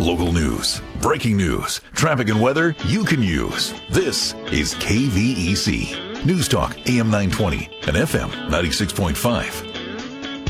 Local news, breaking news, traffic and weather you can use. This is KVEC. News Talk AM 920 and FM 96.5.